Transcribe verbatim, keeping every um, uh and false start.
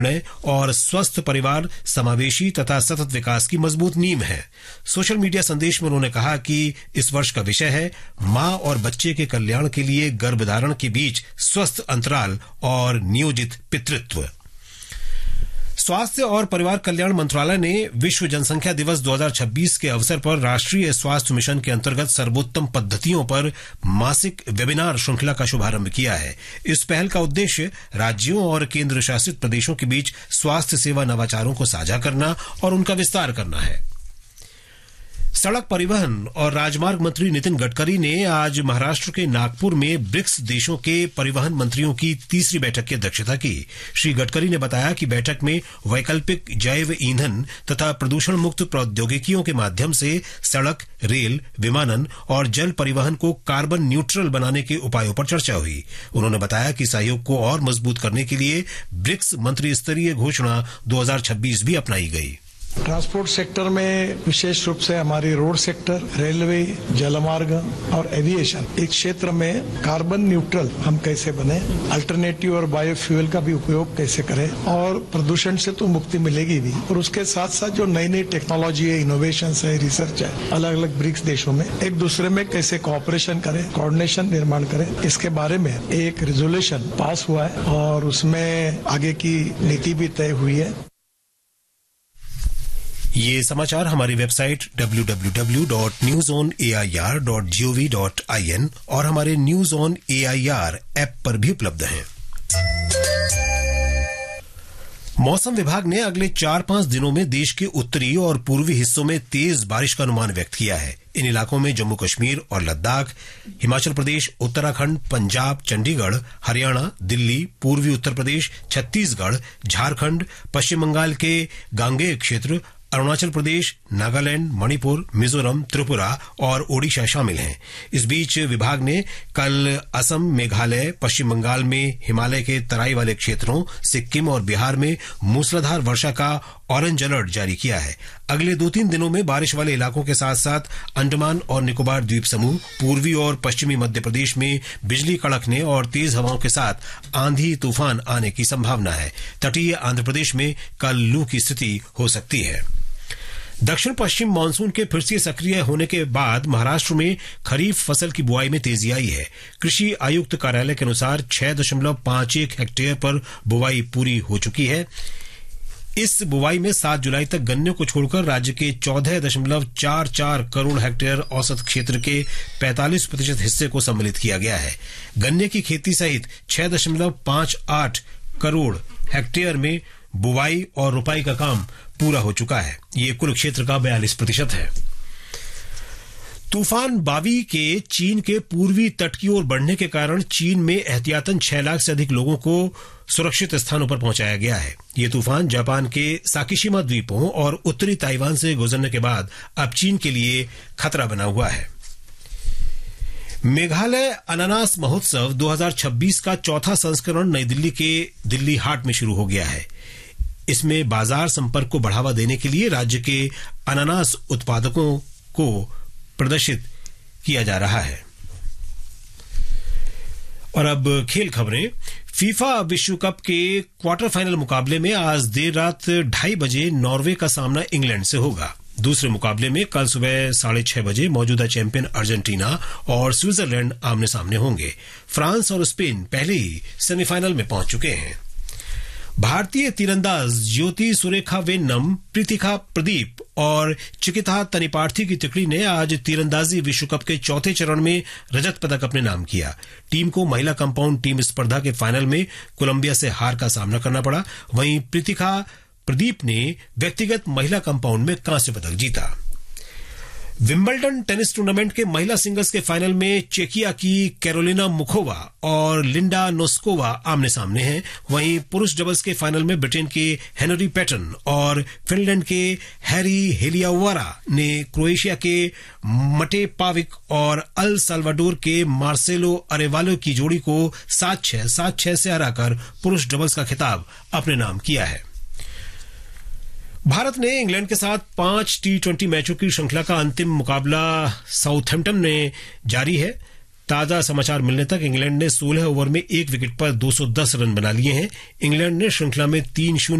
और स्वस्थ परिवार समावेशी तथा सतत विकास की मजबूत नींव है। सोशल मीडिया संदेश में उन्होंने कहा कि इस वर्ष का विषय है मां और बच्चे के कल्याण के लिए गर्भधारण के बीच स्वस्थ अंतराल और नियोजित पितृत्व। स्वास्थ्य और परिवार कल्याण मंत्रालय ने विश्व जनसंख्या दिवस दो हज़ार छब्बीस के अवसर पर राष्ट्रीय स्वास्थ्य मिशन के अंतर्गत सर्वोत्तम पद्धतियों पर मासिक वेबिनार श्रृंखला का शुभारंभ किया है। इस पहल का उद्देश्य राज्यों और केंद्र शासित प्रदेशों के बीच स्वास्थ्य सेवा नवाचारों को साझा करना और उनका विस्तार करना है। सड़क परिवहन और राजमार्ग मंत्री नितिन गडकरी ने आज महाराष्ट्र के नागपुर में ब्रिक्स देशों के परिवहन मंत्रियों की तीसरी बैठक की अध्यक्षता की। श्री गडकरी ने बताया कि बैठक में वैकल्पिक जैव ईंधन तथा प्रदूषण मुक्त प्रौद्योगिकियों के माध्यम से सड़क, रेल, विमानन और जल परिवहन को कार्बन न्यूट्रल बनाने के उपायों पर चर्चा हुई। उन्होंने बताया कि सहयोग को और मजबूत करने के लिए ब्रिक्स मंत्री स्तरीय घोषणा दो हज़ार छब्बीस भी अपनाई गई। ट्रांसपोर्ट सेक्टर में विशेष रूप से हमारी रोड सेक्टर, रेलवे, जलमार्ग और एविएशन इस क्षेत्र में कार्बन न्यूट्रल हम कैसे बने, अल्टरनेटिव और बायोफ्यूल का भी उपयोग कैसे करें और प्रदूषण से तो मुक्ति मिलेगी भी, और उसके साथ साथ जो नई नई टेक्नोलॉजी है, इनोवेशन है, रिसर्च है, अलग अलग ब्रिक्स देशों में एक दूसरे में कैसे कोऑपरेशन करें, कोऑर्डिनेशन निर्माण करें, इसके बारे में एक रेजोल्यूशन पास हुआ है और उसमें आगे की नीति भी तय हुई है। ये समाचार हमारी website W W W dot news on A I R dot G O V dot I N और हमारे news on A I R app पर भी उपलब्ध हैं। मौसम विभाग ने अगले चार पांच दिनों में देश के उत्तरी और पूर्वी हिस्सों में तेज बारिश का अनुमान व्यक्त किया है। इन इलाकों में जम्मू कश्मीर और लद्दाख, हिमाचल प्रदेश, उत्तराखंड, पंजाब, चंडीगढ़, हरियाणा, दिल्ली, पूर्वी उत्तर प्रदेश, छत्तीसगढ़, झारखंड, पश्चिम बंगाल के गांगेय क्षेत्र, अरुणाचल प्रदेश, नागालैंड, मणिपुर, मिजोरम, त्रिपुरा और ओडिशा शामिल हैं। इस बीच विभाग ने कल असम, मेघालय, पश्चिम बंगाल में हिमालय के तराई वाले क्षेत्रों, सिक्किम और बिहार में मूसलाधार वर्षा का ऑरेंज अलर्ट जारी किया है। अगले दो तीन दिनों में बारिश वाले इलाकों के साथ साथ अंडमान और निकोबार द्वीप समूह, पूर्वी और पश्चिमी मध्य प्रदेश में बिजली कड़कने और तेज हवाओं के साथ आंधी तूफान आने की संभावना है। तटीय आंध्र प्रदेश में कल लू की स्थिति हो सकती है। दक्षिण पश्चिम मानसून के फिर से सक्रिय होने के बाद महाराष्ट्र में खरीफ फसल की बुआई में तेजी आई है। कृषि आयुक्त कार्यालय के अनुसार छह दशमलव पांच एक हेक्टेयर पर बुआई पूरी हो चुकी है। इस बुवाई में सात जुलाई तक गन्ने को छोड़कर राज्य के चौदह दशमलव चार चार करोड़ हेक्टेयर औसत क्षेत्र के पैंतालीस प्रतिशत हिस्से को सम्मिलित किया गया है। गन्ने की खेती सहित छह दशमलव पांच आठ करोड़ हेक्टेयर में बुवाई और रुपाई का काम पूरा हो चुका है। ये कुल क्षेत्र का बयालीस प्रतिशत है। तूफान बावी के चीन के पूर्वी तट की ओर बढ़ने के कारण चीन में एहतियातन छह लाख से अधिक लोगों को सुरक्षित स्थानों पर पहुंचाया गया है। ये तूफान जापान के साकिशिमा द्वीपों और उत्तरी ताइवान से गुजरने के बाद अब चीन के लिए खतरा बना हुआ है। मेघालय अनानास महोत्सव दो हज़ार छब्बीस का चौथा संस्करण नई दिल्ली के दिल्ली हाट में शुरू हो गया है। इसमें बाजार संपर्क को बढ़ावा देने के लिए राज्य के अनानास उत्पादकों को प्रदर्शित किया जा रहा है। और अब खेल खबरें। फीफा विश्व कप के क्वार्टर फाइनल मुकाबले में आज देर रात ढाई बजे नॉर्वे का सामना इंग्लैंड से होगा। दूसरे मुकाबले में कल सुबह साढ़े छह बजे मौजूदा चैंपियन अर्जेंटीना और स्विट्जरलैंड आमने सामने होंगे। फ्रांस और स्पेन पहले ही सेमीफाइनल में पहुंच चुके हैं। भारतीय तीरंदाज ज्योति सुरेखा वेन्नम, प्रीतिका प्रदीप और चिकिता तनिपार्थी की टुकड़ी ने आज तीरंदाजी विश्व कप के चौथे चरण में रजत पदक अपने नाम किया। टीम को महिला कंपाउंड टीम स्पर्धा के फाइनल में कोलंबिया से हार का सामना करना पड़ा। वहीं प्रीतिका प्रदीप ने व्यक्तिगत महिला कंपाउंड में कांस्य पदक जीता। विंबलडन टेनिस टूर्नामेंट के महिला सिंगल्स के फाइनल में चेकिया की कैरोलिना मुखोवा और लिंडा नोस्कोवा आमने सामने हैं। वहीं पुरुष डबल्स के फाइनल में ब्रिटेन के हेनरी पैटन और फिनलैंड के हैरी हेलियावारा ने क्रोएशिया के मटे पाविक और अल साल्वाडोर के मार्सेलो अरेवालो की जोड़ी को सात छह सात छह से हराकर पुरुष डबल्स का खिताब अपने नाम किया है। भारत ने इंग्लैंड के साथ पांच टी ट्वेंटी मैचों की श्रृंखला का अंतिम मुकाबला साउथहैम्पटन में जारी है। ताजा समाचार मिलने तक इंग्लैंड ने सोलह ओवर में एक विकेट पर दो सौ दस रन बना लिए हैं। इंग्लैंड ने श्रृंखला में तीन शून्य